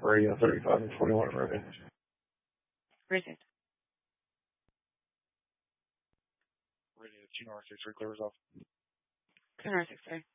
Radio 35 and 41 American. Received. Radio 2 North 63 clears off. 2 North 63.